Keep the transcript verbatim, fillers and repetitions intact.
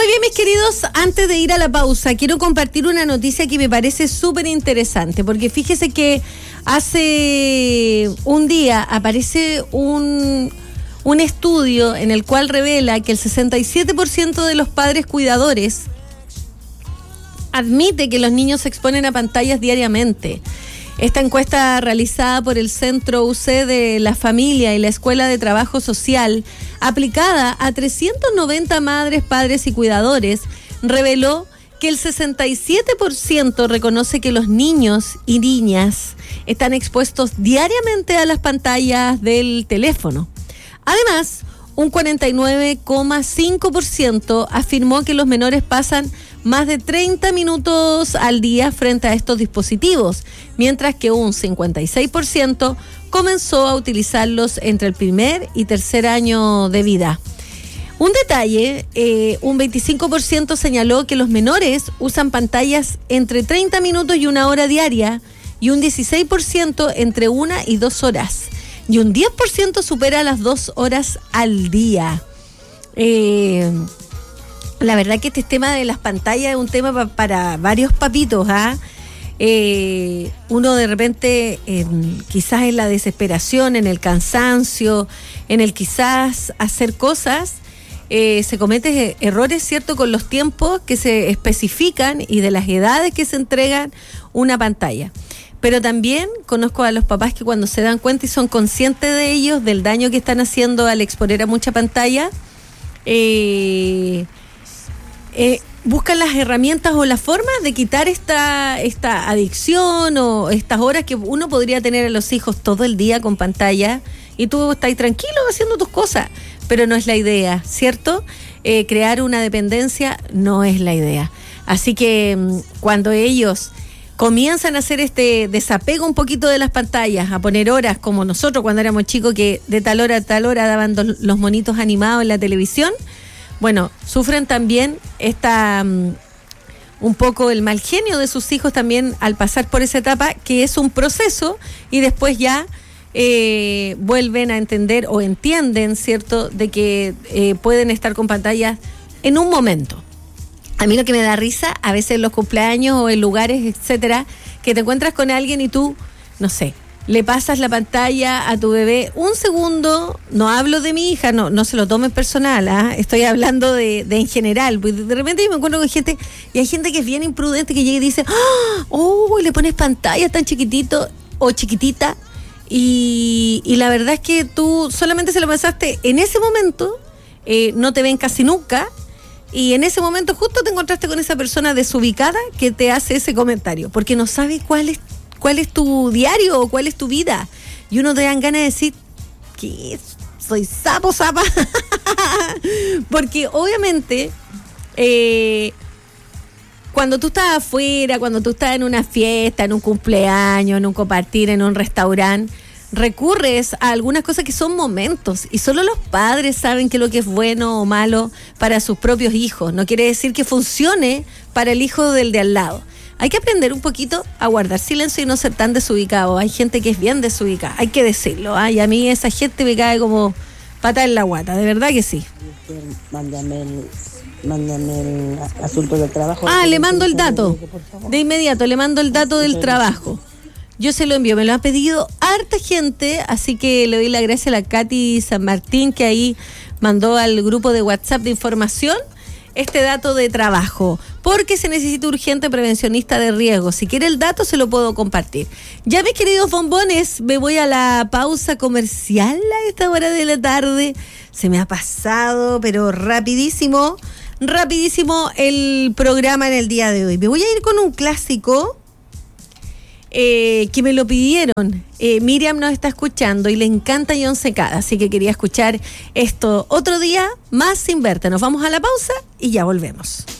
bien, mis queridos, antes de ir a la pausa, quiero compartir una noticia que me parece súper interesante, porque fíjese que hace un día aparece un, un estudio en el cual revela que el sesenta y siete por ciento de los padres cuidadores admite que los niños se exponen a pantallas diariamente. Esta encuesta, realizada por el Centro U C de la Familia y la Escuela de Trabajo Social, aplicada a trescientos noventa madres, padres y cuidadores, reveló que el sesenta y siete por ciento reconoce que los niños y niñas están expuestos diariamente a las pantallas del teléfono. Además, un cuarenta y nueve coma cinco por ciento afirmó que los menores pasan más de treinta minutos al día frente a estos dispositivos, mientras que un cincuenta y seis por ciento comenzó a utilizarlos entre el primer y tercer año de vida. Un detalle, eh, un veinticinco por ciento señaló que los menores usan pantallas entre treinta minutos y una hora diaria, y un dieciséis por ciento entre una y dos horas, y un diez por ciento supera las dos horas al día. Eh... La verdad que este tema de las pantallas es un tema pa- para varios papitos, ¿ah? Eh, uno de repente, eh, quizás en la desesperación, en el cansancio, en el quizás hacer cosas, eh, se cometen errores, ¿cierto?, con los tiempos que se especifican y de las edades que se entregan una pantalla. Pero también conozco a los papás que cuando se dan cuenta y son conscientes de ellos, del daño que están haciendo al exponer a mucha pantalla, eh... Eh, buscan las herramientas o las formas de quitar esta, esta adicción o estas horas que uno podría tener a los hijos todo el día con pantalla y tú estás tranquilo haciendo tus cosas, pero no es la idea, ¿cierto? Eh, crear una dependencia no es la idea. Así que cuando ellos comienzan a hacer este desapego un poquito de las pantallas, a poner horas como nosotros cuando éramos chicos, que de tal hora a tal hora daban dos, los monitos animados en la televisión, bueno, sufren también esta um, un poco el mal genio de sus hijos también al pasar por esa etapa, que es un proceso, y después ya eh, vuelven a entender o entienden, ¿cierto?, de que eh, pueden estar con pantallas en un momento. A mí lo que me da risa, a veces en los cumpleaños o en lugares, etcétera, que te encuentras con alguien y tú, no sé, le pasas la pantalla a tu bebé un segundo. No hablo de mi hija, no no se lo tomen personal, ¿eh? Estoy hablando de, de en general. De repente yo me encuentro con gente, y hay gente que es bien imprudente, que llega y dice, oh, le pones pantalla tan chiquitito o chiquitita, y, y la verdad es que tú solamente se lo pasaste en ese momento, eh, no te ven casi nunca, y en ese momento justo te encontraste con esa persona desubicada que te hace ese comentario, porque no sabe cuál es cuál es tu diario o cuál es tu vida. Y uno te dan ganas de decir, ¿qué? Soy sapo, zapa. Porque obviamente, eh, cuando tú estás afuera, cuando tú estás en una fiesta, en un cumpleaños, en un compartir, en un restaurante, recurres a algunas cosas que son momentos, y solo los padres saben qué es lo que es bueno o malo para sus propios hijos. No quiere decir que funcione para el hijo del de al lado. Hay que aprender un poquito a guardar silencio y no ser tan desubicado. Hay gente que es bien desubicada, hay que decirlo, ¿eh? Y a mí esa gente me cae como pata en la guata, de verdad que sí. Mándame el, mándame el asunto del trabajo. Ah, le mando el dato, de inmediato, le mando el dato del trabajo. Yo se lo envío, me lo ha pedido harta gente, así que le doy la gracia a la Katy San Martín, que ahí mandó al grupo de WhatsApp de información este dato de trabajo, porque se necesita urgente prevencionista de riesgo. Si quiere el dato, se lo puedo compartir. Ya, mis queridos bombones, me voy a la pausa comercial a esta hora de la tarde. Se me ha pasado, pero rapidísimo, rapidísimo el programa en el día de hoy. Me voy a ir con un clásico eh, que me lo pidieron. Eh, Miriam nos está escuchando y le encanta John Secada, así que quería escuchar esto otro día más sin verte. Nos vamos a la pausa y ya volvemos.